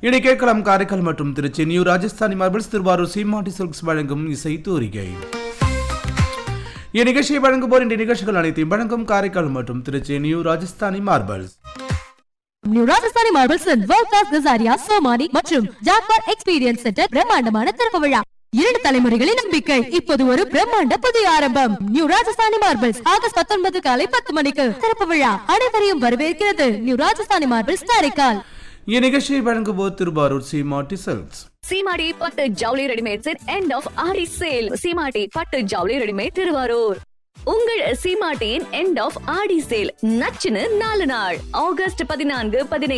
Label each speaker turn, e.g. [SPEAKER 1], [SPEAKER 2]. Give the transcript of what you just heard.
[SPEAKER 1] இனி கேட்கலாம் காரைக்கால் மற்றும் திருச்சி நியூ ராஜஸ்தானி மார்பிள்ஸ் திருவாரூர் சீமாட்டி சில்க்ஸ் வழங்கும் இசை தூரிகை. இந்நிகழ்ச்சியை வழங்குவோர் இந்த நிகழ்ச்சிகள் அனைத்தையும் வழங்கும் காரைக்கால் மற்றும் Trichy new Rajasthani marbles.
[SPEAKER 2] New Rajasthani marbles world class Kajaria Somani மற்றும் ஜாக்வார் எக்ஸ்பீரியன்ஸ் சென்டர் பிரம்மாண்டமான திறப்பு விழா. 2 தலைமுறைகளின் நம்பிக்கை இப்போது ஒரு பிரம்மாண்ட புதிய ஆரம்பம். நியூ ராஜஸ்தானி மார்பிள்ஸ் ஆகஸ்ட் 19 காலை 10 மணிக்கு திறப்பு விழா. அனைவரையும் வரவேற்கிறது நியூ ராஜஸ்தானி மார்பிள்ஸ் காரைக்கால்.
[SPEAKER 1] இந்நிகழ்ச்சியை வழங்குவோர் திருவாரூர் சீமாட்டி சில்க்ஸ்.
[SPEAKER 3] சீமாட்டி பட்டு ஜவுளி readymade set end of Aadi sale. சீமாட்டி பட்டு ஜவுளி ரெடிமேட் திருவாரூர். உங்கள் சீமாட்டியின் எண்ட் ஆஃப் ஆடி சேல் நச்சுன்னு 4 நாள் ஆகஸ்ட் 14, 15